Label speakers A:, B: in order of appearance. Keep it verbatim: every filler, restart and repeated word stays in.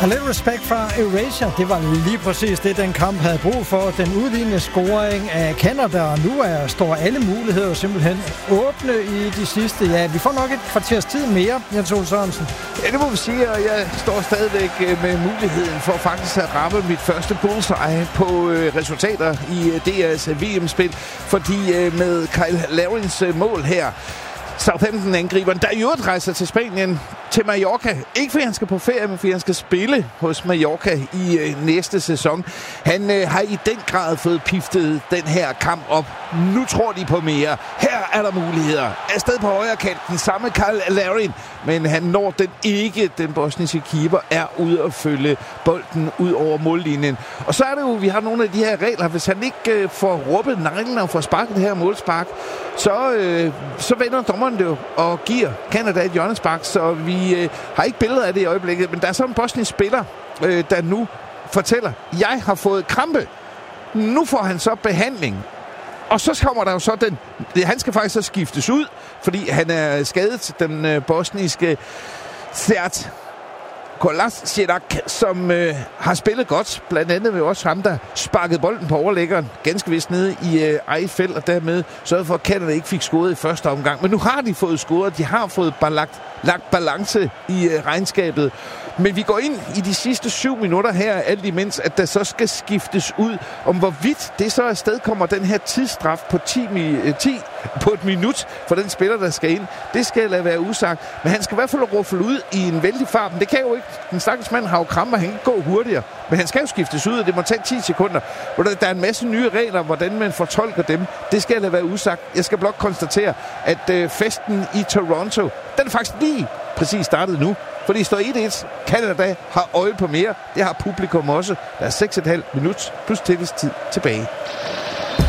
A: A little respect fra Eurasia. Det var lige præcis det, den kamp havde brug for. Den udlignende scoring af Canada, og nu er, står alle muligheder simpelthen åbne i de sidste. Ja, vi får nok et kvarters tid mere, Jens Ole Sørensen.
B: Ja, det må vi sige, og jeg står stadigvæk med muligheden for faktisk at ramme mit første bullseye på øh, resultater i øh, D R's V M-spil, fordi øh, med Kyle Larins øh, mål her, Southampton-angriberen, der i øvrigt rejser til Spanien, til Mallorca. Ikke fordi han skal på ferie, men fordi han skal spille hos Mallorca i øh, næste sæson. Han øh, har i den grad fået piftet den her kamp op. Nu tror de på mere. Her er der muligheder. Afsted på højre kanten, samme Kyle Larin, men han når den ikke. Den bosniske keeper er ude at følge bolden ud over mållinjen. Og så er det jo, vi har nogle af de her regler. Hvis han ikke øh, får råbet neglen og får sparket det her målspark, så, øh, så vender dommeren det jo og giver Canada et hjørnespark, så vi øh, har ikke billeder af det i øjeblikket, men der er så en bosnisk spiller, øh, der nu fortæller, jeg har fået krampe. Nu får han så behandling. Og så kommer der jo så den, han skal faktisk så skiftes ud, fordi han er skadet, den øh, bosniske Sert Kolasinac, som øh, har spillet godt, blandt andet ved også ham, der sparkede bolden på overlæggeren, ganske vist nede i øh, eget felt, og dermed sørgede for, at Canada ikke fik scoret i første omgang. Men nu har de fået scoret, de har fået lagt, lagt balance i øh, regnskabet. Men vi går ind i de sidste syv minutter her, alt imens, at der så skal skiftes ud, om hvorvidt det så afsted kommer den her tidsstraf på ti, ti på et minut for den spiller, der skal ind. Det skal lade være usagt. Men han skal i hvert fald ruffle ud i en vældig fart. Men det kan jo ikke. Den stakkels mand har jo kramper, han kan ikke gå hurtigere. Men han skal jo skiftes ud, og det må tage ti sekunder. Der er en masse nye regler, hvordan man fortolker dem. Det skal lade være usagt. Jeg skal blot konstatere, at øh, festen i Toronto, den er faktisk lige præcis startet nu. Fordi det står et et. Canada har øje på mere. Det har publikum også. Der er seks komma fem minut plus tillidstid tilbage.